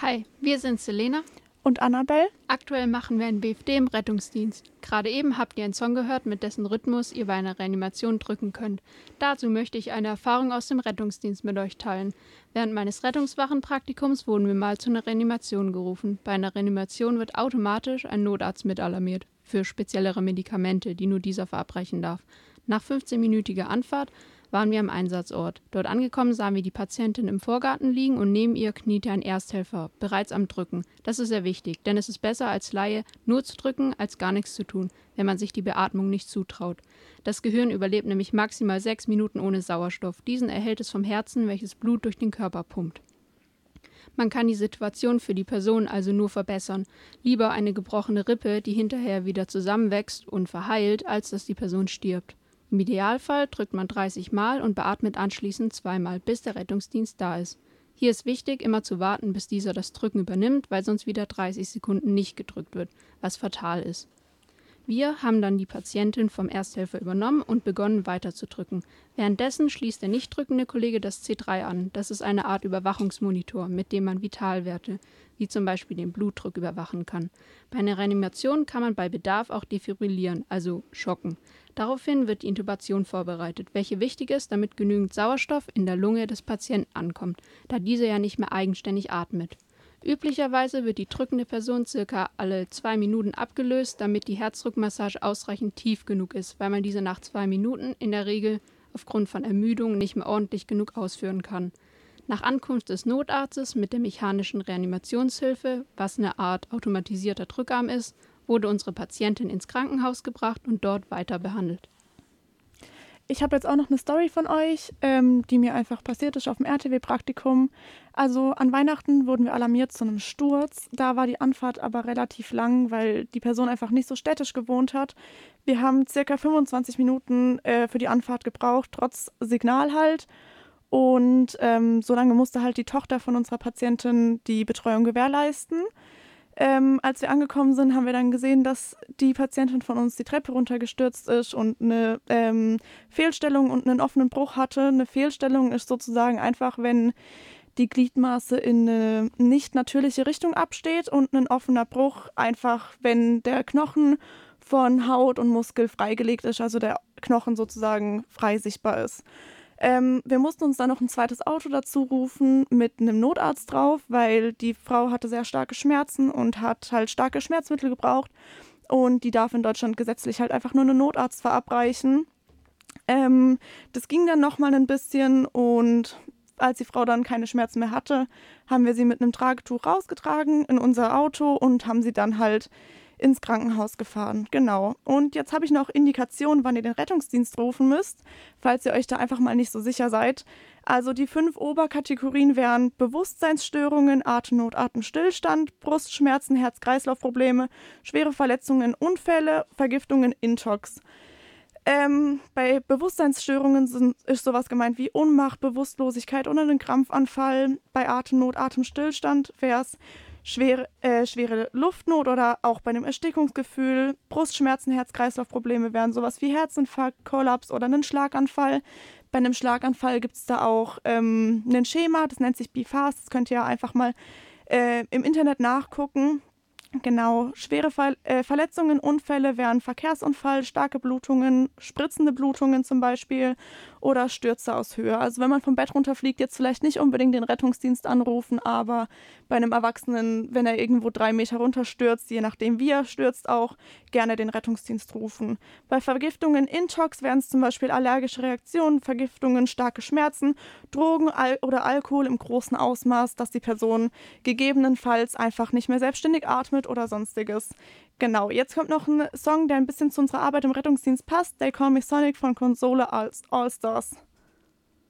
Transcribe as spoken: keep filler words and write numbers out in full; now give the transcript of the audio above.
Hi, wir sind Selena und Annabelle. Aktuell machen wir einen B F D im Rettungsdienst. Gerade eben habt ihr einen Song gehört, mit dessen Rhythmus ihr bei einer Reanimation drücken könnt. Dazu möchte ich eine Erfahrung aus dem Rettungsdienst mit euch teilen. Während meines Rettungswachenpraktikums wurden wir mal zu einer Reanimation gerufen. Bei einer Reanimation wird automatisch ein Notarzt mitalarmiert, für speziellere Medikamente, die nur dieser verabreichen darf. Nach fünfzehnminütiger Anfahrt waren wir am Einsatzort. Dort angekommen sahen wir die Patientin im Vorgarten liegen und neben ihr kniete ein Ersthelfer, bereits am Drücken. Das ist sehr wichtig, denn es ist besser als Laie nur zu drücken, als gar nichts zu tun, wenn man sich die Beatmung nicht zutraut. Das Gehirn überlebt nämlich maximal sechs Minuten ohne Sauerstoff. Diesen erhält es vom Herzen, welches Blut durch den Körper pumpt. Man kann die Situation für die Person also nur verbessern. Lieber eine gebrochene Rippe, die hinterher wieder zusammenwächst und verheilt, als dass die Person stirbt. Im Idealfall drückt man dreißig Mal und beatmet anschließend zweimal, bis der Rettungsdienst da ist. Hier ist wichtig, immer zu warten, bis dieser das Drücken übernimmt, weil sonst wieder dreißig Sekunden nicht gedrückt wird, was fatal ist. Wir haben dann die Patientin vom Ersthelfer übernommen und begonnen weiterzudrücken. Währenddessen schließt der nicht drückende Kollege das C drei an. Das ist eine Art Überwachungsmonitor, mit dem man Vitalwerte, wie zum Beispiel den Blutdruck, überwachen kann. Bei einer Reanimation kann man bei Bedarf auch defibrillieren, also schocken. Daraufhin wird die Intubation vorbereitet, welche wichtig ist, damit genügend Sauerstoff in der Lunge des Patienten ankommt, da dieser ja nicht mehr eigenständig atmet. Üblicherweise wird die drückende Person circa alle zwei Minuten abgelöst, damit die Herzdruckmassage ausreichend tief genug ist, weil man diese nach zwei Minuten in der Regel aufgrund von Ermüdung nicht mehr ordentlich genug ausführen kann. Nach Ankunft des Notarztes mit der mechanischen Reanimationshilfe, was eine Art automatisierter Drückarm ist, wurde unsere Patientin ins Krankenhaus gebracht und dort weiter behandelt. Ich habe jetzt auch noch eine Story von euch, ähm, die mir einfach passiert ist auf dem R T W-Praktikum. Also an Weihnachten wurden wir alarmiert zu einem Sturz. Da war die Anfahrt aber relativ lang, weil die Person einfach nicht so städtisch gewohnt hat. Wir haben circa fünfundzwanzig Minuten äh, für die Anfahrt gebraucht, trotz Signal halt. Und ähm, so lange musste halt die Tochter von unserer Patientin die Betreuung gewährleisten. Ähm, als wir angekommen sind, haben wir dann gesehen, dass die Patientin von uns die Treppe runtergestürzt ist und eine ähm, Fehlstellung und einen offenen Bruch hatte. Eine Fehlstellung ist sozusagen einfach, wenn die Gliedmaße in eine nicht natürliche Richtung absteht, und ein offener Bruch einfach, wenn der Knochen von Haut und Muskel freigelegt ist, also der Knochen sozusagen frei sichtbar ist. Ähm, wir mussten uns dann noch ein zweites Auto dazu rufen mit einem Notarzt drauf, weil die Frau hatte sehr starke Schmerzen und hat halt starke Schmerzmittel gebraucht, und die darf in Deutschland gesetzlich halt einfach nur einen Notarzt verabreichen. Ähm, das ging dann nochmal ein bisschen, und als die Frau dann keine Schmerzen mehr hatte, haben wir sie mit einem Tragetuch rausgetragen in unser Auto und haben sie dann halt ins Krankenhaus gefahren. Genau. Und jetzt habe ich noch Indikationen, wann ihr den Rettungsdienst rufen müsst, falls ihr euch da einfach mal nicht so sicher seid. Also die fünf Oberkategorien wären Bewusstseinsstörungen, Atemnot, Atemstillstand, Brustschmerzen, Herz-Kreislauf-Probleme, schwere Verletzungen, Unfälle, Vergiftungen, Intox. Ähm, bei Bewusstseinsstörungen sind, ist sowas gemeint wie Ohnmacht, Bewusstlosigkeit oder einen Krampfanfall. Bei Atemnot, Atemstillstand wäre es Schwere, äh, schwere Luftnot oder auch bei einem Erstickungsgefühl. Brustschmerzen, Herz-Kreislauf-Probleme wären sowas wie Herzinfarkt, Kollaps oder einen Schlaganfall. Bei einem Schlaganfall gibt es da auch ähm, ein Schema, das nennt sich B F A S. Das könnt ihr einfach mal äh, im Internet nachgucken. Genau, schwere Ver- äh, Verletzungen, Unfälle wären Verkehrsunfall, starke Blutungen, spritzende Blutungen zum Beispiel oder Stürze aus Höhe. Also wenn man vom Bett runterfliegt, jetzt vielleicht nicht unbedingt den Rettungsdienst anrufen, aber bei einem Erwachsenen, wenn er irgendwo drei Meter runterstürzt, je nachdem wie er stürzt, auch gerne den Rettungsdienst rufen. Bei Vergiftungen, Intox wären es zum Beispiel allergische Reaktionen, Vergiftungen, starke Schmerzen, Drogen Al- oder Alkohol im großen Ausmaß, dass die Person gegebenenfalls einfach nicht mehr selbstständig atmet oder sonstiges. Genau, jetzt kommt noch ein Song, der ein bisschen zu unserer Arbeit im Rettungsdienst passt. They Call Me Sonic von Console All, All Stars.